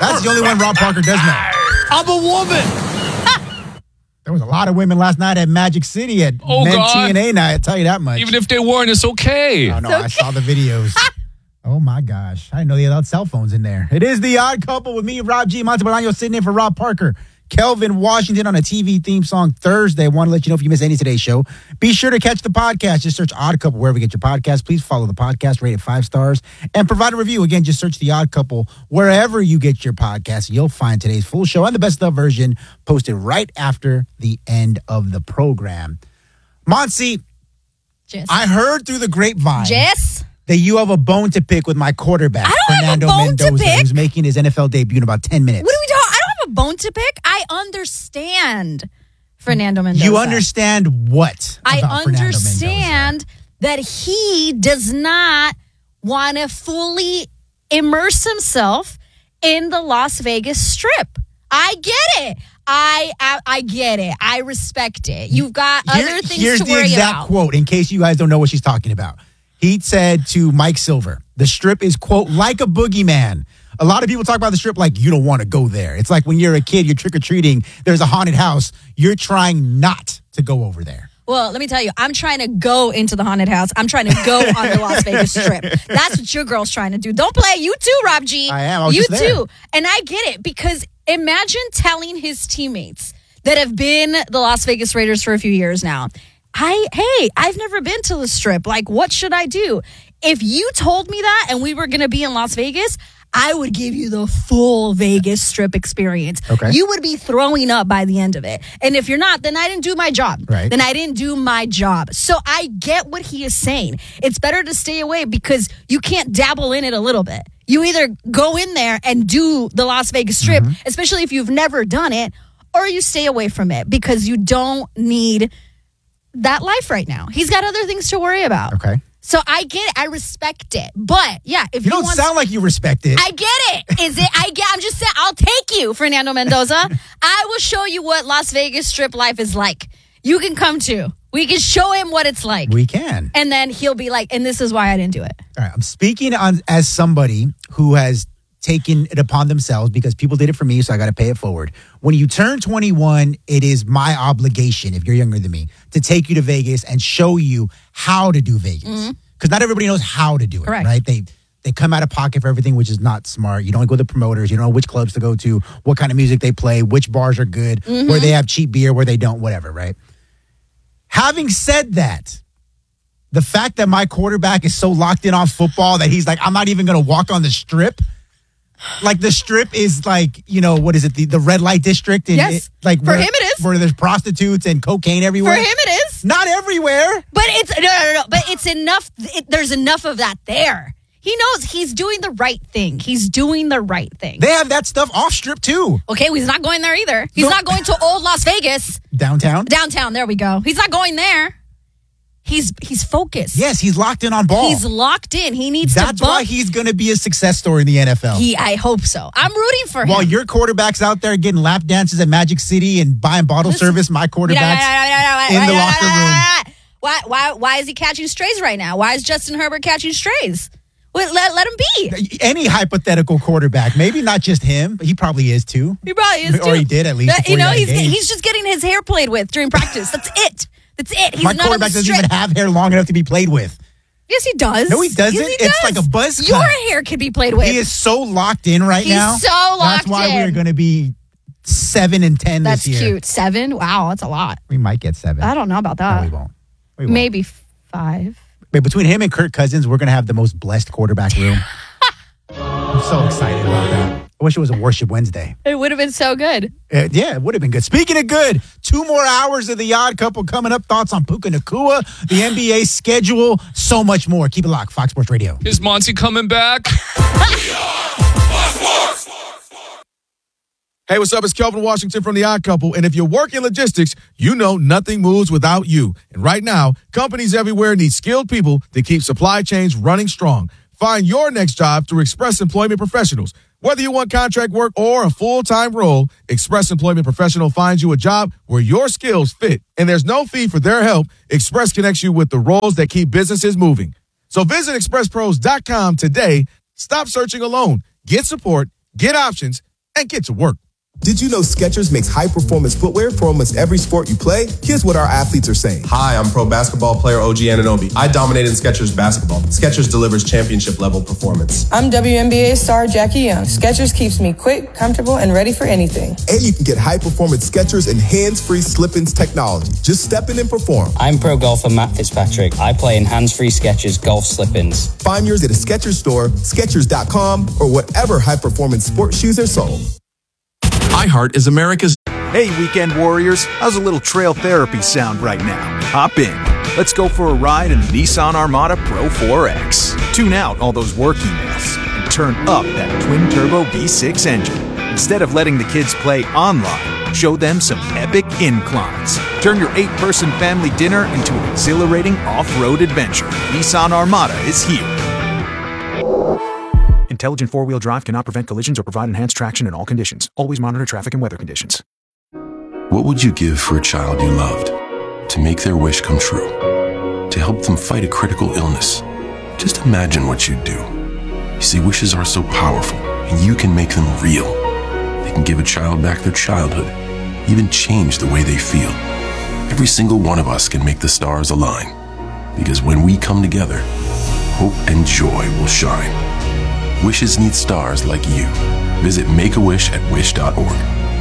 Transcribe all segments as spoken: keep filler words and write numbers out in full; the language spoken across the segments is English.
That's the only one Rob Parker does know. I'm a woman. There was a lot of women last night at Magic City at Oh, Men God. T N A night. I'll tell you that much. Even if they weren't, it's okay. Oh, no, I saw the videos. Oh, my gosh. I didn't know they allowed cell phones in there. It is The Odd Couple with me, Rob G. Monte Bolaño, sitting in for Rob Parker. Kelvin Washington on a T V theme song Thursday. I want to let you know if you miss any of today's show, be sure to catch the podcast. Just search Odd Couple wherever you get your podcast. Please follow the podcast, rate it five stars, and provide a review. Again, just search The Odd Couple wherever you get your podcast. You'll find today's full show and the best of version posted right after the end of the program. Monsi, Jess. I heard through the grapevine Jess? that you have a bone to pick with my quarterback, I don't Fernando have a bone to Mendoza, pick. who's making his N F L debut in about ten minutes. What are we talking? I don't have a bone to pick. I understand Fernando Mendoza. You understand what? I about Fernando understand that he does not want to fully immerse himself in the Las Vegas Strip. I get it. I I, I get it. I respect it. You've got Here- other things here's to the worry exact about. quote, in case you guys don't know what she's talking about. He said to Mike Silver, the Strip is, quote, like a boogeyman. A lot of people talk about the Strip like you don't want to go there. It's like when you're a kid, you're trick-or-treating, there's a haunted house. You're trying not to go over there. Well, let me tell you, I'm trying to go into the haunted house. I'm trying to go on the Las Vegas Strip. That's what your girl's trying to do. Don't play. You too, Rob G. I am. I was you just there. too. And I get it, because imagine telling his teammates that have been the Las Vegas Raiders for a few years now, I hey, I've never been to the Strip. Like, what should I do? If you told me that and we were going to be in Las Vegas, I would give you the full Vegas Strip experience. Okay. You would be throwing up by the end of it. And if you're not, then I didn't do my job. Right. Then I didn't do my job. So I get what he is saying. It's better to stay away because you can't dabble in it a little bit. You either go in there and do the Las Vegas Strip, Mm-hmm. especially if you've never done it, or you stay away from it because you don't need that life right now. He's got other things to worry about. Okay. So I get it. I respect it. But yeah, if You he don't wants, sound like you respect it. I get it. Is it? I get. I'm just saying. I'll take you, Fernando Mendoza. I will show you what Las Vegas Strip life is like. You can come too. We can show him what it's like, we can. and then he'll be like, "And this is why I didn't do it." All right, I'm speaking on as somebody who has taken it upon themselves because people did it for me, so I got to pay it forward. When you turn twenty-one, it is my obligation, if you're younger than me, to take you to Vegas and show you how to do Vegas. Because not everybody knows how to do it, Correct. right? They they come out of pocket for everything, which is not smart. You don't go to the promoters. You don't know which clubs to go to, what kind of music they play, which bars are good, where they have cheap beer, where they don't, whatever, right? Having said that, the fact that my quarterback is so locked in on football that he's like, I'm not even going to walk on the Strip. Like the Strip is like, you know, what is it? The, the red light district? In, Yes. it- like For where, him it is. Where there's prostitutes and cocaine For everywhere. him, it is. Not everywhere. But it's no, no, no. But it's enough. It, there's enough of that there. He knows he's doing the right thing. He's doing the right thing. They have that stuff off Strip too. Okay, well, he's not going there either. He's No. not going to old Las Vegas. Downtown? Downtown, there we go. He's not going there. He's he's focused. Yes, he's locked in on ball. He's locked in. He needs That's to bump. why he's going to be a success story in the N F L. He, I hope so. I'm rooting for him. While your quarterback's out there getting lap dances at Magic City and buying bottle service, my quarterback's in the locker room. Why, why, why is he catching strays right now? Why is Justin Herbert catching strays? Well, let, let him be. Any hypothetical quarterback, maybe not just him, but he probably is too. He probably is too. Or he did at least. That- you before know, he got he's engaged. he's just getting his hair played with during practice. That's it. That's it. He's My not on the quarterback doesn't strip. even have hair long enough to be played with. Yes, he does. No, he doesn't. Yes, he It's does. like a buzz cut. Your hair can be played with. He is so locked in right He's now. so That's locked why in. we're going to be seven and ten That's this year. cute. Seven? Wow, that's a lot. We might get seven. I don't know about No, that. we won't. We won't. Maybe five. But between him and Kirk Cousins, we're going to have the most blessed quarterback room. I'm so excited about that. I wish it was a Worship Wednesday. It would have been so good. Uh, yeah, it would have been good. Speaking of good, two more hours of The Odd Couple coming up. Thoughts on Puka Nacua, the N B A schedule, so much more. Keep it locked. Fox Sports Radio. Is Monty coming back? Hey, what's up? It's Kelvin Washington from The Odd Couple. And if you work in logistics, you know nothing moves without you. And right now, companies everywhere need skilled people to keep supply chains running strong. Find your next job through Express Employment Professionals. Whether you want contract work or a full-time role, Express Employment Professional finds you a job where your skills fit. And there's no fee for their help. Express connects you with the roles that keep businesses moving. So visit express pros dot com today. Stop searching alone. Get support, get options, and get to work. Did you know Skechers makes high-performance footwear for almost every sport you play? Here's what our athletes are saying. Hi, I'm pro basketball player O G Anunoby. I dominated in Skechers basketball. Skechers delivers championship-level performance. I'm W N B A star Jackie Young. Skechers keeps me quick, comfortable, and ready for anything. And you can get high-performance Skechers and hands-free slip-ins technology. Just step in and perform. I'm pro golfer Matt Fitzpatrick. I play in hands-free Skechers golf slip-ins. Find yours at a Skechers store, Skechers dot com, or whatever high-performance sports shoes are sold. iHeart is America's... Hey, weekend warriors. How's a little trail therapy sound right now? Hop in. Let's go for a ride in the Nissan Armada Pro four X. Tune out all those work emails and turn up that twin-turbo V six engine. Instead of letting the kids play online, show them some epic inclines. Turn your eight-person family dinner into an exhilarating off-road adventure. Nissan Armada is here. Intelligent four-wheel drive cannot prevent collisions or provide enhanced traction in all conditions. Always monitor traffic and weather conditions. What would you give for a child you loved? To make their wish come true? To help them fight a critical illness? Just imagine what you'd do. You see, wishes are so powerful, and you can make them real. They can give a child back their childhood, even change the way they feel. Every single one of us can make the stars align. Because when we come together, hope and joy will shine. Wishes need stars like you. Visit Make a Wish at wish dot org.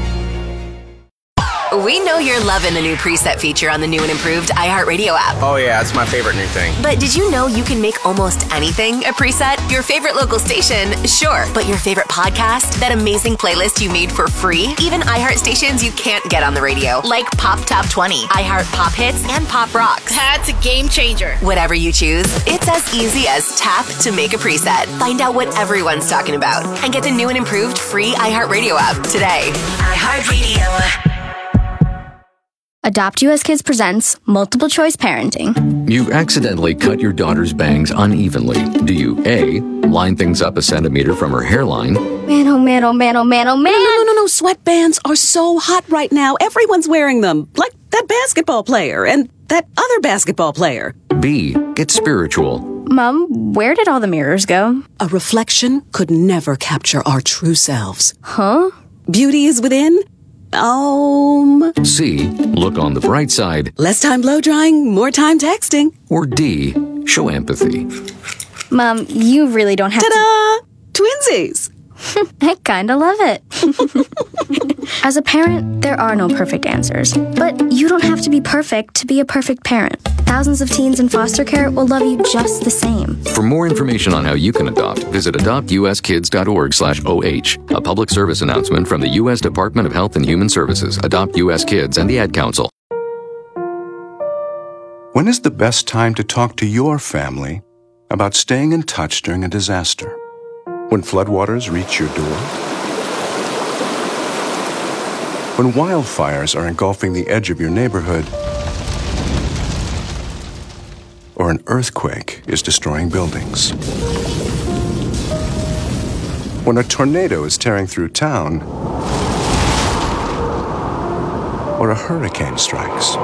We know you're loving the new preset feature on the new and improved iHeartRadio app. Oh yeah, it's my favorite new thing. But did you know you can make almost anything a preset? Your favorite local station, sure. But your favorite podcast? That amazing playlist you made for free? Even iHeart stations you can't get on the radio, like Pop Top twenty, iHeart Pop Hits, and Pop Rocks. That's a game changer. Whatever you choose, it's as easy as tap to make a preset. Find out what everyone's talking about and get the new and improved free iHeartRadio app today. iHeartRadio. Adopt U S Kids presents Multiple Choice Parenting. You've accidentally cut your daughter's bangs unevenly. Do you A, line things up a centimeter from her hairline? Man, oh man, oh man, oh man, oh man. No, no, no, no. Sweatbands are so hot right now. Everyone's wearing them. Like that basketball player and that other basketball player. B, get spiritual. Mom, where did all the mirrors go? A reflection could never capture our true selves. Huh? Beauty is within. Um. C, look on the bright side. Less time blow drying, more time texting. Or D, show empathy. Mom, you really don't have Ta-da! to... Twinsies! I kinda love it. As a parent, there are no perfect answers. But you don't have to be perfect to be a perfect parent. Thousands of teens in foster care will love you just the same. For more information on how you can adopt, visit adopt u s kids dot org slash O H. A public service announcement from the U S Department of Health and Human Services, Adopt U S Kids, and the Ad Council. When is the best time to talk to your family about staying in touch during a disaster? When floodwaters reach your door? When wildfires are engulfing the edge of your neighborhood? Or an earthquake is destroying buildings? When a tornado is tearing through town? Or a hurricane strikes?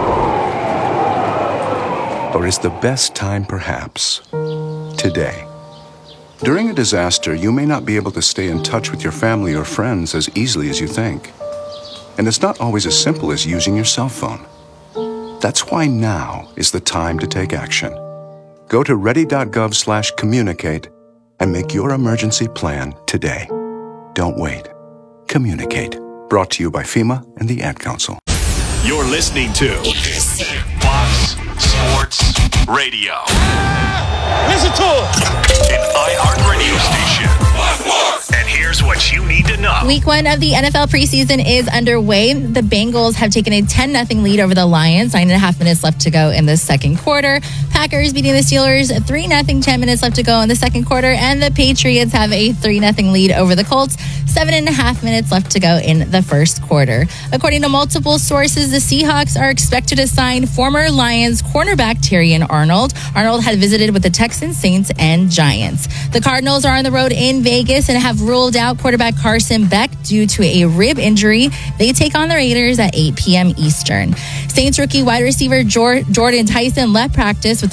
Or is the best time perhaps today? During a disaster, you may not be able to stay in touch with your family or friends as easily as you think. And it's not always as simple as using your cell phone. That's why now is the time to take action. Go to ready.gov slash communicate and make your emergency plan today. Don't wait. Communicate. Brought to you by FEMA and the Ad Council. You're listening to Fox Sports Radio. Listen to it. An iHeart radio station. And here's what you need to know. Week one of the N F L preseason is underway. The Bengals have taken a ten nothing lead over the Lions. Nine and a half minutes left to go in the second quarter. Packers beating the Steelers three nothing. Ten minutes left to go in the second quarter. And the Patriots have a three nothing lead over the Colts. Seven and a half minutes left to go in the first quarter. According to multiple sources, the Seahawks are expected to sign former Lions cornerback Terrion Arnold. Arnold had visited with the Texans, Saints, and Giants. The Cardinals are on the road in Vegas and have ruled out quarterback Carson Beck due to a rib injury. They take on the Raiders at eight p.m. Eastern. Saints rookie wide receiver Jordan Tyson left practice with